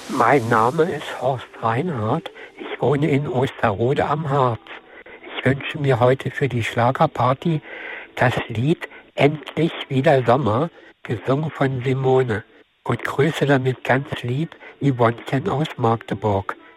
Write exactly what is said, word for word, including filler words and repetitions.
Mein Name ist Horst Reinhardt. Ich wohne in Osterode am Harz. Ich wünsche mir heute für die Schlagerparty das Lied Endlich wieder Sommer, gesungen von Simone. Und grüße damit ganz lieb Yvonnechen aus Magdeburg.